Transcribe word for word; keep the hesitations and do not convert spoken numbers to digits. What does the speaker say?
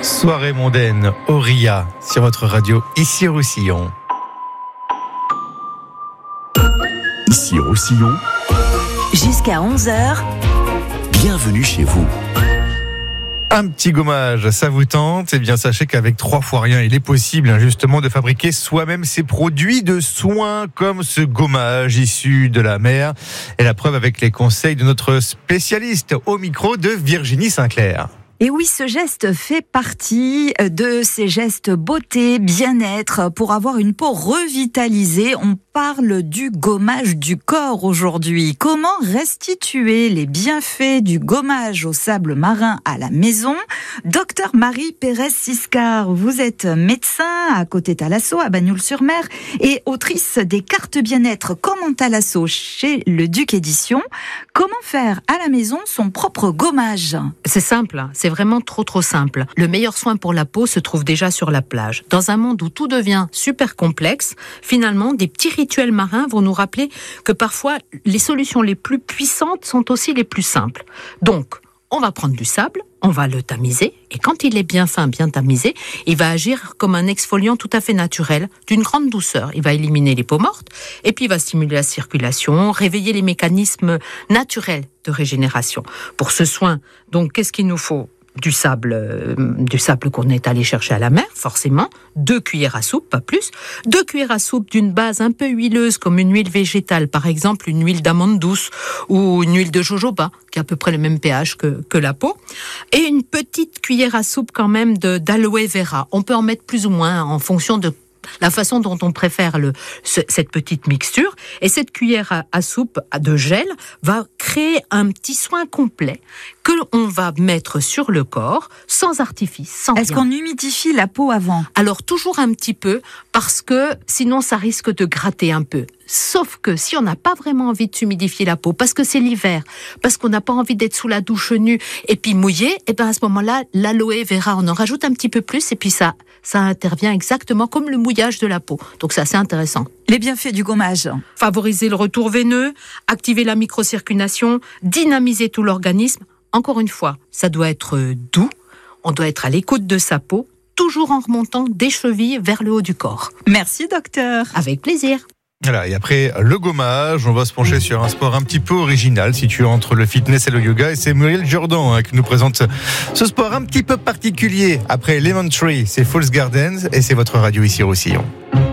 Soirée mondaine, Auria, sur votre radio, ici Roussillon. Ici Roussillon. Jusqu'à onze heures. Bienvenue chez vous. Un petit gommage, ça vous tente? Eh bien, sachez qu'avec trois fois rien, il est possible justement de fabriquer soi-même ses produits de soins comme ce gommage issu de la mer. Et la preuve avec les conseils de notre spécialiste au micro de Virginie Sinclair. Et oui, ce geste fait partie de ces gestes beauté, bien-être, pour avoir une peau revitalisée. On parle du gommage du corps aujourd'hui. Comment restituer les bienfaits du gommage au sable marin à la maison? Docteur Marie Pérez-Siscar, vous êtes médecin à côté Thalasso, à Bagnols-sur-Mer, et autrice des cartes bien-être Comment Thalasso chez le Duc Édition. Comment faire à la maison son propre gommage? C'est simple, c'est vraiment trop trop simple. Le meilleur soin pour la peau se trouve déjà sur la plage. Dans un monde où tout devient super complexe, finalement, des petits rituels marins vont nous rappeler que parfois, les solutions les plus puissantes sont aussi les plus simples. Donc, on va prendre du sable, on va le tamiser, et quand il est bien fin, bien tamisé, il va agir comme un exfoliant tout à fait naturel, d'une grande douceur. Il va éliminer les peaux mortes, et puis il va stimuler la circulation, réveiller les mécanismes naturels de régénération. Pour ce soin, donc, qu'est-ce qu'il nous faut ? Du sable, euh, du sable qu'on est allé chercher à la mer, forcément. Deux cuillères à soupe, pas plus. Deux cuillères à soupe d'une base un peu huileuse, comme une huile végétale, par exemple une huile d'amande douce ou une huile de jojoba, qui a à peu près le même pH que, que la peau. Et une petite cuillère à soupe quand même de, d'aloe vera. On peut en mettre plus ou moins en fonction de la façon dont on préfère le, ce, cette petite mixture. Et cette cuillère à, à soupe de gel va créer un petit soin complet que l'on va mettre sur le corps, sans artifice, sans Est-ce rien. qu'on humidifie la peau avant? Alors toujours un petit peu, parce que sinon ça risque de gratter un peu. Sauf que si on n'a pas vraiment envie de s'humidifier la peau, parce que c'est l'hiver, parce qu'on n'a pas envie d'être sous la douche nue et puis mouillé, et ben à ce moment-là, l'aloe vera, on en rajoute un petit peu plus et puis ça, ça intervient exactement comme le mouillage de la peau. Donc c'est assez intéressant. Les bienfaits du gommage. Favoriser le retour veineux, activer la microcirculation, dynamiser tout l'organisme. Encore une fois, ça doit être doux, on doit être à l'écoute de sa peau, toujours en remontant des chevilles vers le haut du corps. Merci docteur. Avec plaisir. Voilà, et après le gommage, on va se pencher sur un sport un petit peu original, situé entre le fitness et le yoga. Et c'est Muriel Jourdan hein, qui nous présente ce sport un petit peu particulier. Après Lemon Tree, c'est Falls Gardens et c'est votre radio ici Roussillon.